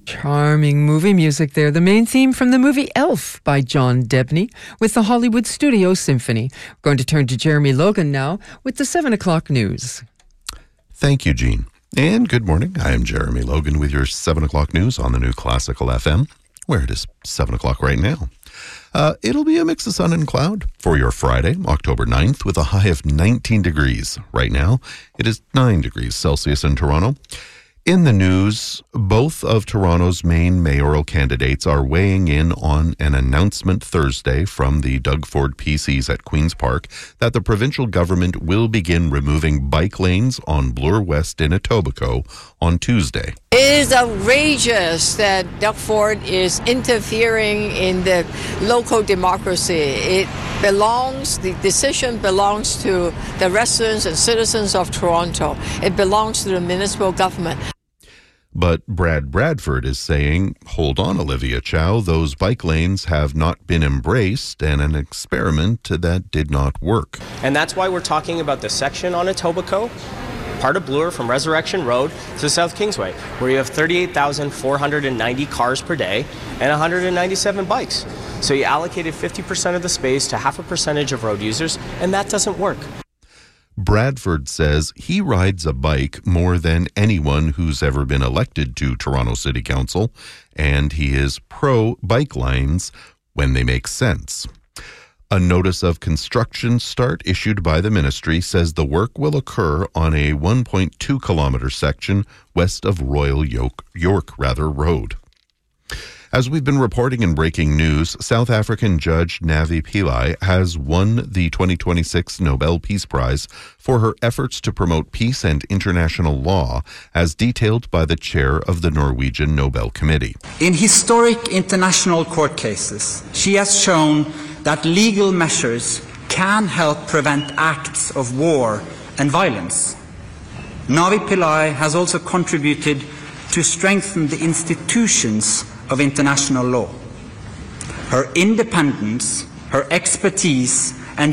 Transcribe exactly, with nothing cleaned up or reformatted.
Charming movie music there. The main theme from the movie Elf by John Debney with the Hollywood Studio Symphony. We're going to turn to Jeremy Logan now with the seven o'clock news. Thank you, Jean. And good morning. I am Jeremy Logan with your seven o'clock news on the new Classical F M, where it is seven o'clock right now. Uh, it'll be a mix of sun and cloud for your Friday, October ninth, with a high of nineteen degrees. Right now, it is nine degrees Celsius in Toronto. In the news, both of Toronto's main mayoral candidates are weighing in on an announcement Thursday from the Doug Ford P Cs at Queen's Park that the provincial government will begin removing bike lanes on Bloor West in Etobicoke on Tuesday. It is outrageous that Doug Ford is interfering in the local democracy. It belongs, the decision belongs to the residents and citizens of Toronto. It belongs to the municipal government. But Brad Bradford is saying, hold on, Olivia Chow, those bike lanes have not been embraced and an experiment that did not work. And that's why we're talking about the section on Etobicoke, part of Bloor from Resurrection Road to South Kingsway, where you have thirty-eight thousand four hundred ninety cars per day and one hundred ninety-seven bikes. So you allocated fifty percent of the space to half a percentage of road users, and that doesn't work. Bradford says he rides a bike more than anyone who's ever been elected to Toronto City Council, and he is pro-bike lanes when they make sense. A notice of construction start issued by the ministry says the work will occur on a one point two kilometer section west of Royal York, York rather, Road. As we've been reporting in breaking news, South African Judge Navi Pillay has won the twenty twenty-six Nobel Peace Prize for her efforts to promote peace and international law, as detailed by the chair of the Norwegian Nobel Committee. In historic international court cases, she has shown that legal measures can help prevent acts of war and violence. Navi Pillay has also contributed to strengthen the institutions of international law. Her independence, her expertise,